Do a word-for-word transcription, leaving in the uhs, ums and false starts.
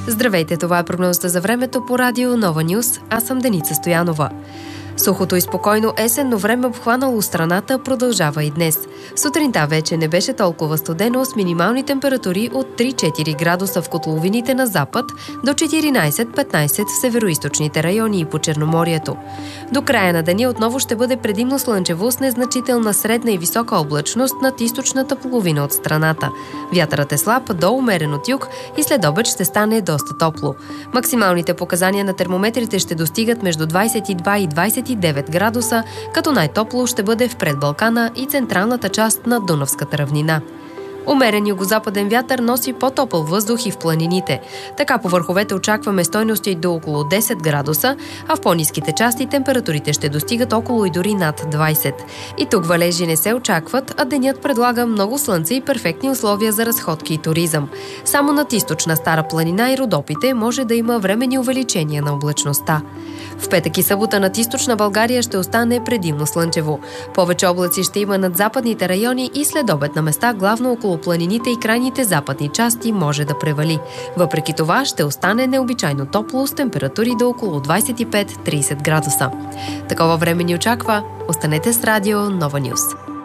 Здравейте, това е прогнозата за времето по радио Нова Нюс. Аз съм Деница Стоянова. Сухото и спокойно есенно време, обхванало страната, продължава и днес. Сутринта вече не беше толкова студено, с минимални температури от три-четири градуса в котловините на запад до четиринайсет-петнайсет в североизточните райони и по Черноморието. До края на деня отново ще бъде предимно слънчево с незначителна средна и висока облачност над източната половина от страната. Вятърът е слаб до умерен от юг и след обед ще стане доста топло. Максималните показания на термометрите ще достигат между двайсет и два и двайсет и девет градуса, като най-топло ще бъде в Предбалкана и централната част на Дунавската равнина. Умерен югозападен вятър носи по-топъл въздух и в планините. Така по върховете очакваме стойности до около десет градуса, а в по-ниските части температурите ще достигат около и дори над двайсет. И тук валежи не се очакват, а денят предлага много слънце и перфектни условия за разходки и туризъм. Само над източна Стара планина и Родопите може да има временни увеличения на облачността. В петък и събота над източна България ще остане предимно слънчево. Повече облаци ще има над западните райони и след обед на места, главно около планините и крайните западни части, може да превали. Въпреки това ще остане необичайно топло с температури до около двайсет и пет до трийсет градуса. Такова време ни очаква. Останете с радио Нова Нюс.